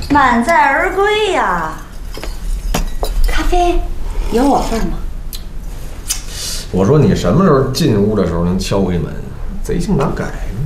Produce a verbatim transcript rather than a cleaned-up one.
满载而归呀。咖啡有我份吗？ 我说你什么时候进屋的时候能敲开门？贼性难改。